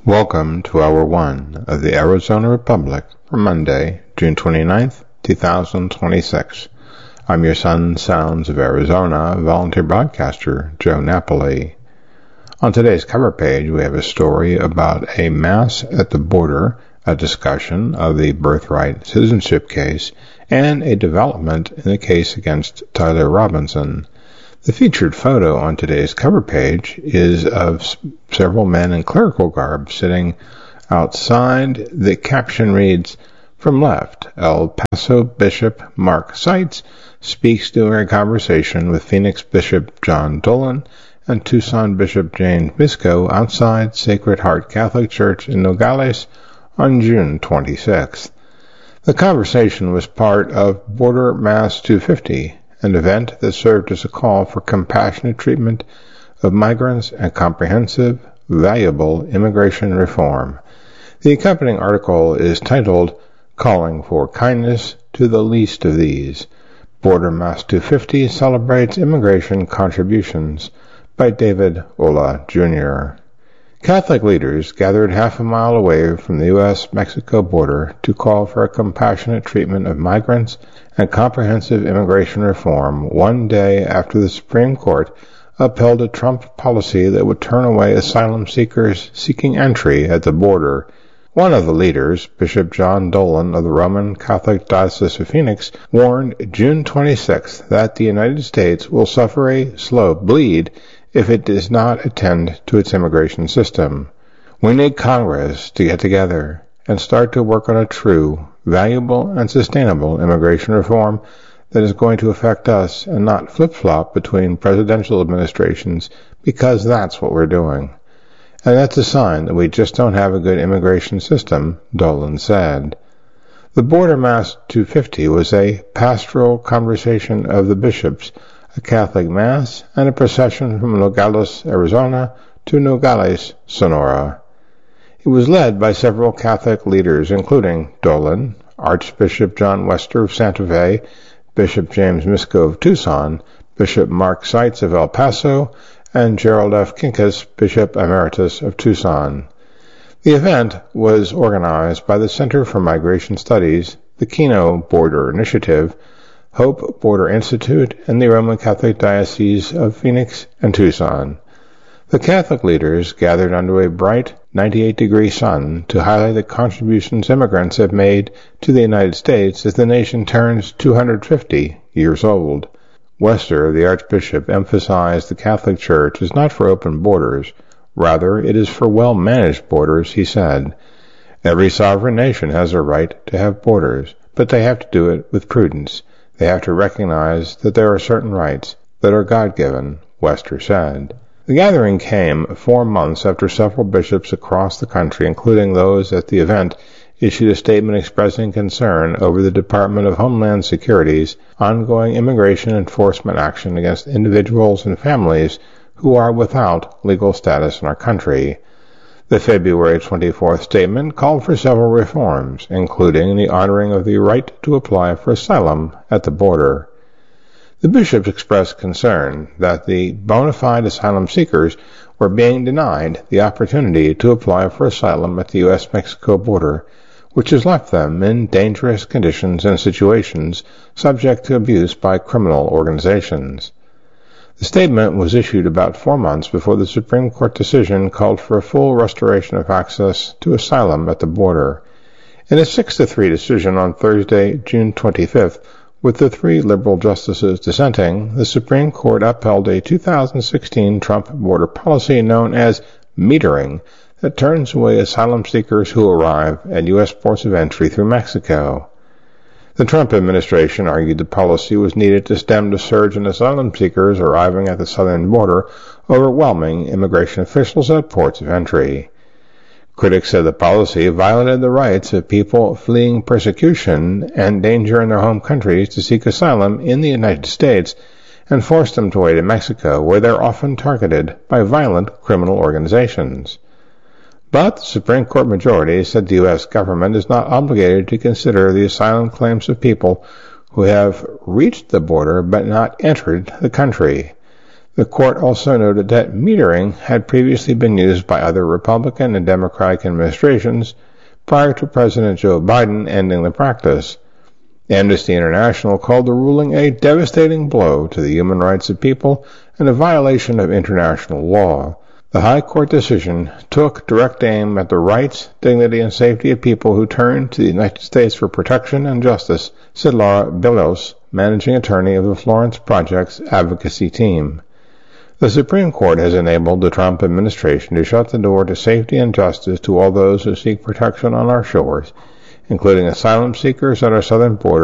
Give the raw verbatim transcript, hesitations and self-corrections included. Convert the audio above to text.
Welcome to Hour one of the Arizona Republic for Monday, June twenty-ninth, two thousand twenty-six. I'm your Sun Sounds of Arizona volunteer broadcaster, Joe Napoli. On today's cover page, we have a story about a mass at the border, a discussion of the birthright citizenship case, and a development in the case against Tyler Robinson. The featured photo on today's cover page is of s- several men in clerical garb sitting outside. The caption reads, "From left, El Paso Bishop Mark Seitz speaks during a conversation with Phoenix Bishop John Dolan and Tucson Bishop James Misko outside Sacred Heart Catholic Church in Nogales on June twenty-sixth. The conversation was part of Border Mass two fifty, an event that served as a call for compassionate treatment of migrants and comprehensive, valuable immigration reform. The accompanying article is titled, Calling for Kindness to the Least of These. Border Mass two fifty celebrates immigration contributions by David Ola, Junior Catholic leaders gathered half a mile away from the U S Mexico border to call for a compassionate treatment of migrants and comprehensive immigration reform one day after the Supreme Court upheld a Trump policy that would turn away asylum seekers seeking entry at the border. One of the leaders, Bishop John Dolan of the Roman Catholic Diocese of Phoenix, warned June twenty-sixth that the United States will suffer a slow bleed if it does not attend to its immigration system. We need Congress to get together and start to work on a true, valuable, and sustainable immigration reform that is going to affect us and not flip-flop between presidential administrations, because that's what we're doing. And that's a sign that we just don't have a good immigration system, Dolan said. The Border Mass two fifty was a pastoral conversation of the bishops, a Catholic Mass, and a procession from Nogales, Arizona to Nogales, Sonora. It was led by several Catholic leaders, including Dolan, Archbishop John Wester of Santa Fe, Bishop James Misko of Tucson, Bishop Mark Seitz of El Paso, and Gerald F. Kinkas, Bishop Emeritus of Tucson. The event was organized by the Center for Migration Studies, the Kino Border Initiative, Hope Border Institute, and the Roman Catholic Diocese of Phoenix and Tucson. The Catholic leaders gathered under a bright ninety-eight degree sun to highlight the contributions immigrants have made to the United States as the nation turns two hundred fifty years old. Wester, the Archbishop, emphasized the Catholic Church is not for open borders. Rather, it is for well-managed borders, he said. Every sovereign nation has a right to have borders, but they have to do it with prudence. They have to recognize that there are certain rights that are God-given, Wester said. The gathering came four months after several bishops across the country, including those at the event, issued a statement expressing concern over the Department of Homeland Security's ongoing immigration enforcement action against individuals and families who are without legal status in our country. The February twenty-fourth statement called for several reforms, including the honoring of the right to apply for asylum at the border. The bishops expressed concern that the bona fide asylum seekers were being denied the opportunity to apply for asylum at the U S Mexico border, which has left them in dangerous conditions and situations subject to abuse by criminal organizations. The statement was issued about four months before the Supreme Court decision called for a full restoration of access to asylum at the border. In a six to three decision on Thursday, June twenty-fifth, with the three liberal justices dissenting, the Supreme Court upheld a two thousand sixteen Trump border policy known as metering that turns away asylum seekers who arrive at U S ports of entry through Mexico. The Trump administration argued the policy was needed to stem the surge in asylum seekers arriving at the southern border, overwhelming immigration officials at ports of entry. Critics said the policy violated the rights of people fleeing persecution and danger in their home countries to seek asylum in the United States and forced them to wait in Mexico, where they're often targeted by violent criminal organizations. But the Supreme Court majority said the U S government is not obligated to consider the asylum claims of people who have reached the border but not entered the country. The court also noted that metering had previously been used by other Republican and Democratic administrations prior to President Joe Biden ending the practice. Amnesty International called the ruling a devastating blow to the human rights of people and a violation of international law. The High Court decision took direct aim at the rights, dignity, and safety of people who turn to the United States for protection and justice, said Laura Billos, managing attorney of the Florence Project's advocacy team. The Supreme Court has enabled the Trump administration to shut the door to safety and justice to all those who seek protection on our shores, including asylum seekers at our southern border